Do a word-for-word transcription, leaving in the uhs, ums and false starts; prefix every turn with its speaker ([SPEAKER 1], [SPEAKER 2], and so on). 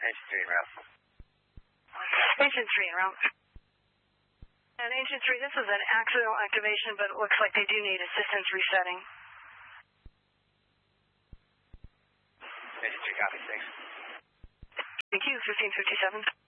[SPEAKER 1] Agent three en route.
[SPEAKER 2] Agent three en route. And Agent three, this is an accidental activation, but it looks like they do need assistance resetting.
[SPEAKER 1] Agent three, copy, six.
[SPEAKER 2] Thank you, fifteen fifty-seven.